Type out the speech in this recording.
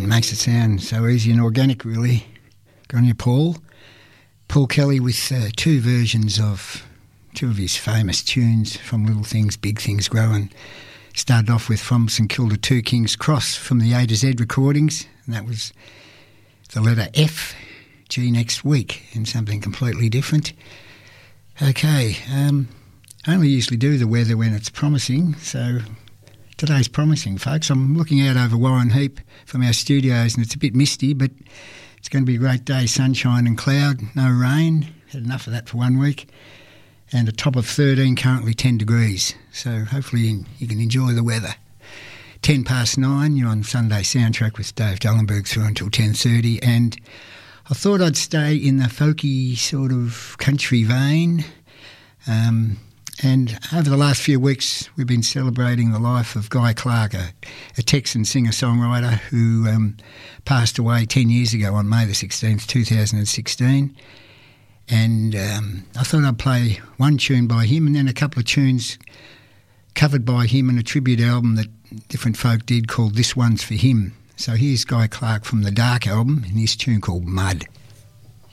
makes it sound so easy and organic, really. Good on you, Paul. Paul Kelly with two versions of two of his famous tunes, From Little Things, Big Things Growing. Started off with From St Kilda to King's Cross from the A to Z recordings, and that was the letter F, G next week, and something completely different. Okay, I only usually do the weather when it's promising, so today's promising, folks. I'm looking out over Warren Heap from our studios, and it's a bit misty, but it's going to be a great day, sunshine and cloud, no rain. Had enough of that for 1 week. And a top of 13, currently 10 degrees. So hopefully you can enjoy the weather. 9:10, you're on Sunday Soundtrack with Dave Dallenberg through until 10:30. And I thought I'd stay in the folky sort of country vein. And over the last few weeks, we've been celebrating the life of Guy Clark, a Texan singer-songwriter who passed away 10 years ago on May the 16th, 2016. And I thought I'd play one tune by him and then a couple of tunes covered by him in a tribute album that different folk did called This One's for Him. So here's Guy Clark from the Dark album and his tune called Mud.